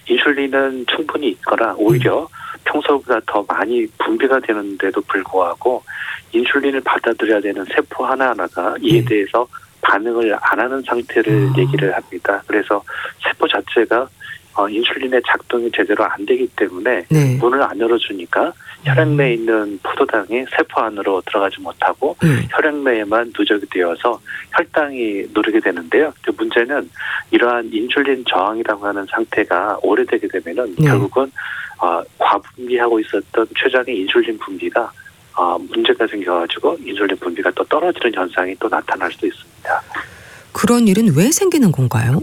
인슐린은 충분히 있거나 오히려 평소보다 더 많이 분비가 되는데도 불구하고 인슐린을 받아들여야 되는 세포 하나하나가 이에 대해서 반응을 안 하는 상태를 얘기를 합니다. 그래서 세포 자체가 인슐린의 작동이 제대로 안 되기 때문에 문을 안 열어주니까 혈액내에 있는 포도당이 세포 안으로 들어가지 못하고 혈액내에만 누적이 되어서 혈당이 누르게 되는데요. 그 문제는 이러한 인슐린 저항이라고 하는 상태가 오래되게 되면은 결국은 과분비하고 있었던 췌장의 인슐린 분비가 문제가 생겨가지고 인슐린 분비가 또 떨어지는 현상이 또 나타날 수도 있습니다. 그런 일은 왜 생기는 건가요?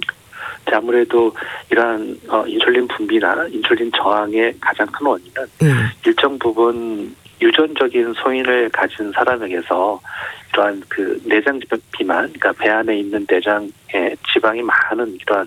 아무래도 이러한 인슐린 분비나 인슐린 저항의 가장 큰 원인은 일정 부분 유전적인 소인을 가진 사람에게서 이러한 그 내장 비만, 그러니까 배 안에 있는 내장에 지방이 많은 이러한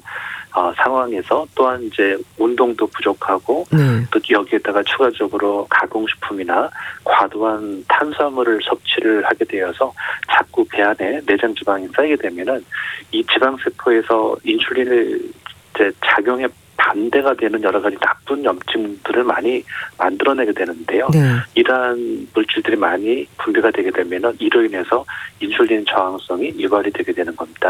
상황에서 또한 이제 운동도 부족하고 또 여기에다가 추가적으로 가공식품이나 과도한 탄수화물을 섭취를 하게 되어서 자꾸 배 안에 내장 지방이 쌓이게 되면은 이 지방 세포에서 인슐린을 이제 작용에 반대가 되는 여러 가지 나쁜 염증들을 많이 만들어내게 되는데요. 이러한 물질들이 많이 분비가 되게 되면은 이로 인해서 인슐린 저항성이 유발이 되게 되는 겁니다.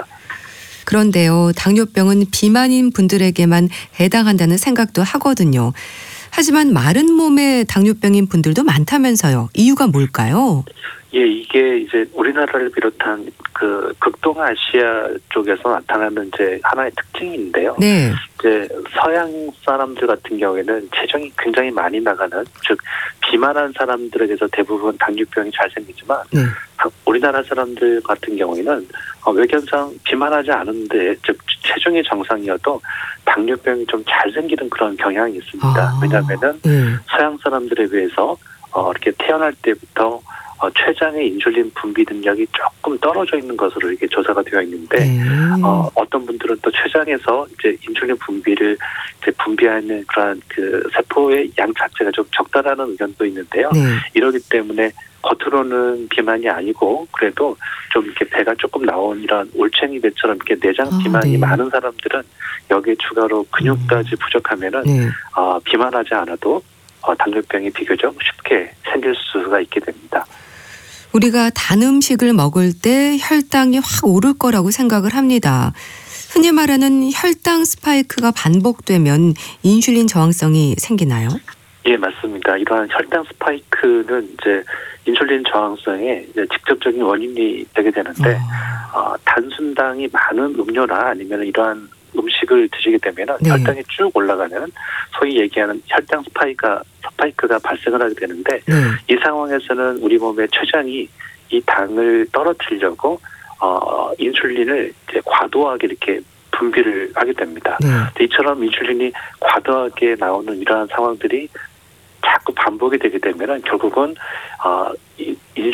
그런데요, 당뇨병은 비만인 분들에게만 해당한다는 생각도 하거든요. 하지만 마른 몸의 당뇨병인 분들도 많다면서요. 이유가 뭘까요? 예, 이게 이제 우리나라를 비롯한 그 극동아시아 쪽에서 나타나는 이제 하나의 특징인데요. 이제 서양 사람들 같은 경우에는 체중이 굉장히 많이 나가는, 즉 비만한 사람들에게서 대부분 당뇨병이 잘 생기지만 우리나라 사람들 같은 경우에는 외견상 비만하지 않은데, 즉 체중이 정상이어도 당뇨병이 좀 잘 생기는 그런 경향이 있습니다. 왜냐하면은 서양 사람들에 비해서 이렇게 태어날 때부터 췌장의 인슐린 분비 능력이 조금 떨어져 있는 것으로 이렇게 조사가 되어 있는데 어떤 분들은 또 췌장에서 이제 인슐린 분비를 이제 분비하는 그러한 그 세포의 양 자체가 좀 적다라는 의견도 있는데요. 이러기 때문에 겉으로는 비만이 아니고 그래도 좀 이렇게 배가 조금 나온 이런 올챙이 배처럼 이렇게 내장 비만이 많은 사람들은 여기에 추가로 근육까지 부족하면은 비만하지 않아도 당뇨병이 비교적 쉽게 생길 수가 있게 됩니다. 우리가 단 음식을 먹을 때 혈당이 확 오를 거라고 생각을 합니다. 흔히 말하는 혈당 스파이크가 반복되면 인슐린 저항성이 생기나요? 예, 맞습니다. 이러한 혈당 스파이크는 이제 인슐린 저항성의 이제 직접적인 원인이 되게 되는데 단순당이 많은 음료나 아니면 이러한 음식을 드시게 되면 혈당이 쭉 올라가면 소위 얘기하는 혈당 스파이크가 발생을 하게 되는데 이 상황에서는 우리 몸의 췌장이 이 당을 떨어뜨리려고 인슐린을 이제 과도하게 이렇게 분비를 하게 됩니다. 이처럼 인슐린이 과도하게 나오는 이러한 상황들이 자꾸 반복이 되게 되면 결국은